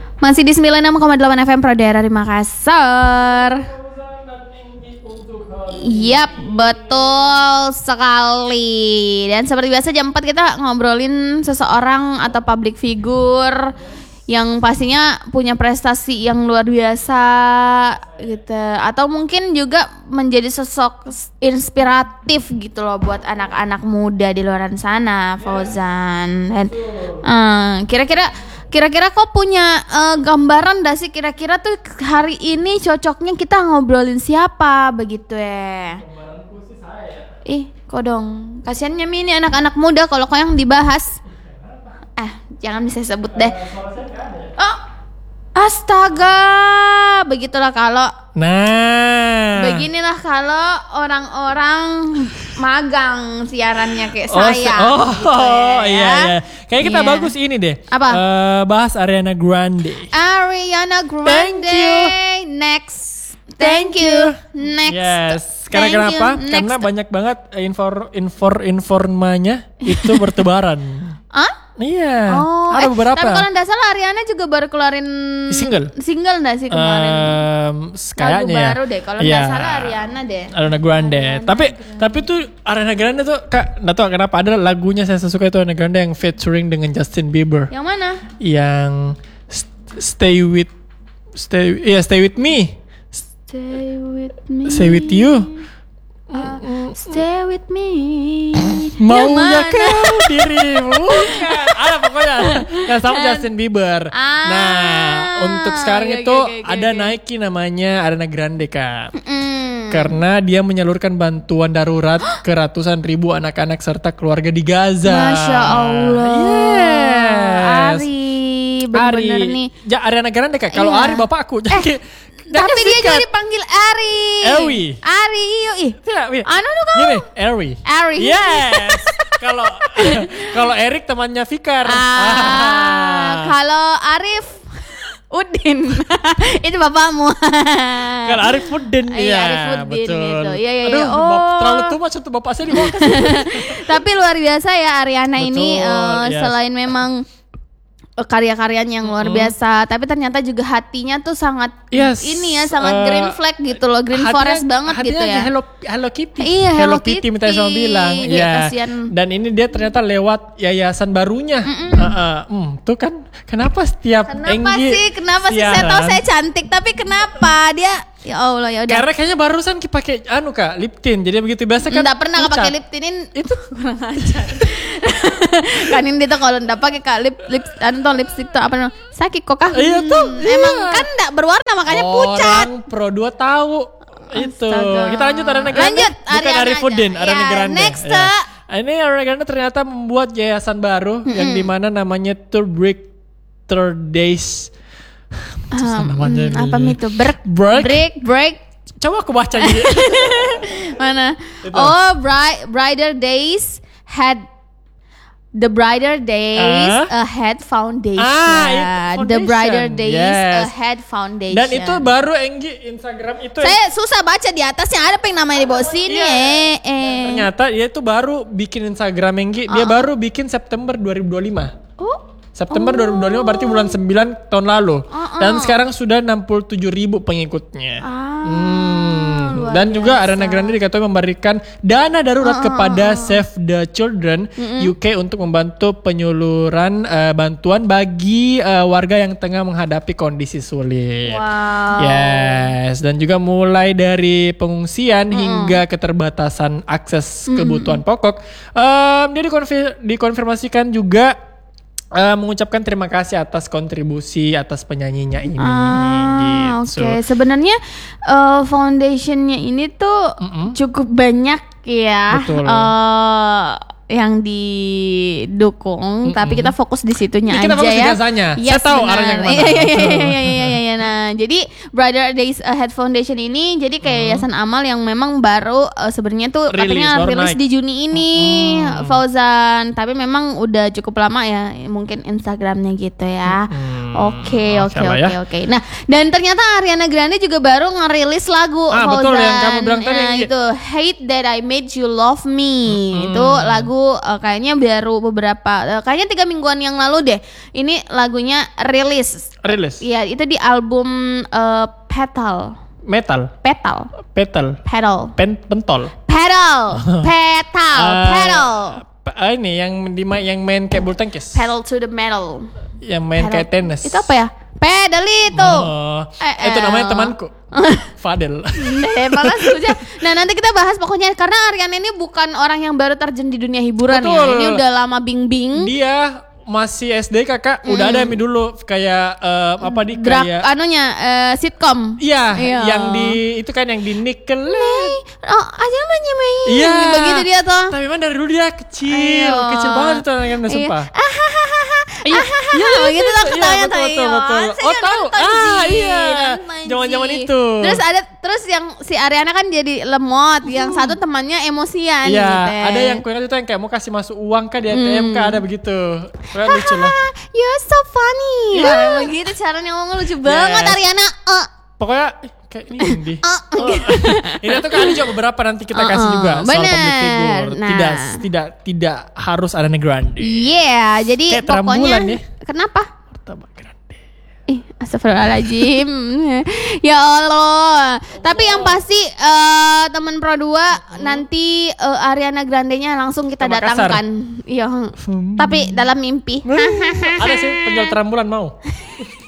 Masih di 96,8 FM Pro Daerah di Makassar. Yap, betul sekali. Dan seperti biasa jam 4 kita ngobrolin seseorang atau public figure yang pastinya punya prestasi yang luar biasa gitu. Atau mungkin juga menjadi sosok inspiratif gitu loh buat anak-anak muda di luar sana, Fauzan. Dan Kira-kira kau punya gambaran gak sih kira-kira tuh hari ini cocoknya kita ngobrolin siapa begitu ya? Gambaranku sih saya. Kok dong, kasiannya ini anak-anak muda kalau kau yang dibahas. Jangan bisa sebut deh. Oh, astaga, begitulah kalau. Nah, Beginilah kalau orang-orang magang siarannya kayak saya. Gitu iya. Kayak kita bagus ini deh. Apa? Bahas Ariana Grande. Ariana Grande. Thank you. Next. Thank you. Next. Yes. Karena Thank kenapa? you. Karena Next. banyak banget informanya itu bertebaran. Hah? Iya. Oh, ada beberapa. Tapi kalau nggak salah Ariana juga baru keluarin Single nggak sih kemarin? Kayaknya Lagu ya. baru deh. Kalau Iya. nggak salah Ariana deh. Ariana Grande. Tapi tuh Ariana Grande tuh Kak, nggak tahu kenapa ada lagunya saya suka itu Ariana Grande yang featuring dengan Justin Bieber. Yang mana? Yang Stay with Me. Stay with me. Stay with you. Stay with me. Mau Yang gak mana? kau dirimu? Bukan. Ada pokoknya yang sama Justin Bieber. Nah, untuk sekarang Oke, itu oke, ada oke. Nike namanya Ariana Grande Kak. Mm. Karena dia menyalurkan bantuan darurat ke ratusan ribu anak-anak serta keluarga di Gaza. Masya Allah. Yes. Bener-bener nih. Ariana Grande Kak. Kalau Iya. Ari bapakku. Tapi dia juga dipanggil Ari. Ewi. Ari, yuk. Anu tuh kamu. Gini, Ari. Ari. Yes. Kalau Erik temannya Fikar. Kalau Arif Udin. Itu bapakmu. Kalau Arif Udin. Iya, Arif Udin betul. gitu. Iya. Aduh, Oh. terlalu tua satu bapak saya di bawah kasih. Tapi luar biasa ya Ariana ini Betul, yes. selain memang karya-karyanya yang luar biasa, tapi ternyata juga hatinya tuh sangat Yes. ini ya, sangat green flag gitu loh, green forest banget gitu ya. Hello Kitty. Iya, Hello Kitty. minta sama bilang. Dia Iya. kasihan. Dan ini dia ternyata lewat yayasan barunya. Tuh kan kenapa setiap Kenapa sih saya tahu saya cantik tapi kenapa dia ya Allah ya udah. Karena kayaknya barusan pakai Kak, lip tint. Jadi begitu biasa kan. Enggak pernah pucat. pakai lip tinin itu kurang ajar. Kan ini tuh kalau enggak pakai lipstick tuh apa namanya? Sakit kok kah? Iya tuh, Emang iya. kan enggak berwarna makanya pucat. Orang Pro 2 tahu. Itu. Astaga. Kita lanjut Ariana Grande. Lanjut, Bukan Ariana Arif Udin, aja. Ariana Ya, Grande. next, Ya. Ini Ariana Grande ternyata membuat yayasan baru yang dimana namanya Breakthrough Days. Namanya Apa nih. itu? Break. Coba aku baca gitu. Mana? Itu. Oh, Brighter Days had The Brighter Days Ahead Foundation. Itu The Brighter foundation. Days Yes. Ahead Foundation. Dan itu baru Enggi Instagram itu. saya susah baca di atasnya ada yang namanya di bawah sini. Iya. Ternyata dia itu baru bikin Instagram Enggi. Dia baru bikin September 2025. September 2025 berarti bulan 9 tahun lalu. Dan sekarang sudah 67.000 pengikutnya. Luar Dan juga biasa. Ariana Grande diketahui memberikan dana darurat kepada Save the Children UK untuk membantu penyuluran bantuan bagi warga yang tengah menghadapi kondisi sulit. Wow. Yes, dan juga mulai dari pengungsian hingga keterbatasan akses kebutuhan pokok. Dia dikonfirmasikan juga mengucapkan terima kasih atas kontribusi atas penyanyinya ini. Gitu. Oke. Sebenarnya foundationnya ini tuh cukup banyak ya. Betul. Yang didukung, tapi kita fokus di situnya Kita aja fokus di ya. jasanya. Saya tahu benar. arahnya kemana. Iya. Nah, jadi Brighter Days Ahead Foundation ini jadi kayak yayasan amal yang memang baru sebenarnya tuh katanya baru rilis naik. di Juni ini, Fauzan. Tapi memang udah cukup lama ya, mungkin Instagramnya gitu ya. Oke. Masalah ya. Nah, dan ternyata Ariana Grande juga baru ngerilis lagu betul Fauzan. yang kamu bilang tadi. Itu Hate That I Made You Love Me. Itu lagu kayaknya baru beberapa kayaknya 3 mingguan yang lalu deh. Ini lagunya rilis. Iya, itu di album Petal. Pentol. Ini yang main kayak bulu tangkis. Pedal to the metal. Yang main kayak tenis. Itu apa ya? Pedal itu. Itu namanya temanku. Fadel. Malas aja. Nah, nanti kita bahas pokoknya karena Ariana ini bukan orang yang baru terjun di dunia hiburan. Betul. Ya. Ini udah lama bing-bing. Dia masih SD kakak udah ada dulu kayak kayak sitkom. Iya, yang di itu kan yang di Nickelodeon. Aja Mei. Iya. Begitu dia tuh. Tapi memang dari dulu dia kecil banget itu anaknya sumpah. Iya, begitu tuh ketawanya tuh. Betul. Oh tahu. Iya. Zaman-zaman itu. Terus yang si Ariana kan jadi lemot, yang satu temannya emosian. Iya, gitu. ada yang kuingat itu yang kayak mau kasih masuk uang kan di ATM kan ada begitu. Kayak lucu lah. You're so funny. Begitu caranya ngomong lucu banget Ariana. Pokoknya kayak ini Indi. Ini tuh kan juga beberapa nanti kita kasih juga soal public figure. Tidak harus ada Grande. Iya, jadi kayak pokoknya ya. Kenapa? Martabak Grande. Astagfirullahaladzim. Ya Allah. Tapi yang pasti teman Pro 2 nanti Ariana Grande-nya langsung kita datangkan. Iya. Tapi dalam mimpi. Ada sih penjual terambulan mau.